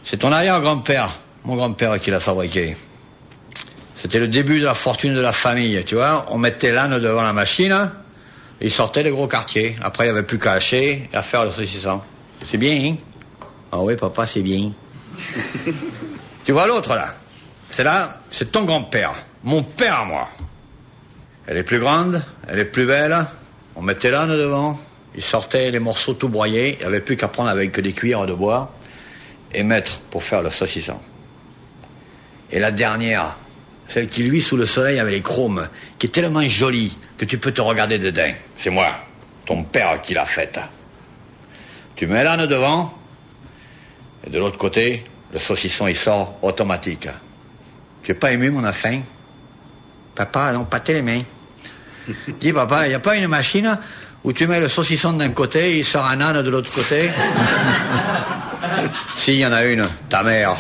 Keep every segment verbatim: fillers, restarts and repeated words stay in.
C'est ton arrière-grand-père, mon grand-père qui l'a fabriqué. C'était le début de la fortune de la famille, tu vois. On mettait l'âne devant la machine, il sortait les gros quartiers. Après, il n'y avait plus qu'à hacher et à faire le saucisson. C'est bien, hein? Ah oui, papa, c'est bien. Tu vois l'autre, là? C'est là, c'est ton grand-père. Mon père, à moi. Elle est plus grande, elle est plus belle. On mettait l'âne devant, il sortait les morceaux tout broyés. Il n'y avait plus qu'à prendre avec des cuillères de bois et mettre pour faire le saucisson. Et la dernière, celle qui luit sous le soleil avec les chromes, qui est tellement jolie que tu peux te regarder dedans. C'est moi, ton père, qui l'a faite. Tu mets l'âne devant, et de l'autre côté, le saucisson, il sort automatique. Tu n'es pas ému, mon enfant? Papa, non, pâtez les mains. Dis, papa, il n'y a pas une machine où tu mets le saucisson d'un côté, il sort un âne de l'autre côté? Si, il y en a une, ta mère.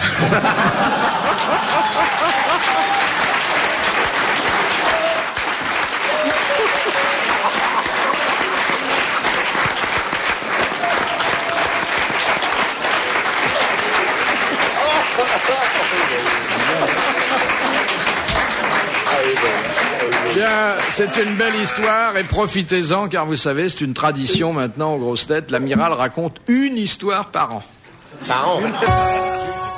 Bien, c'est une belle histoire et profitez-en car vous savez, c'est une tradition maintenant aux grosses têtes. L'amiral raconte une histoire par an. Par an.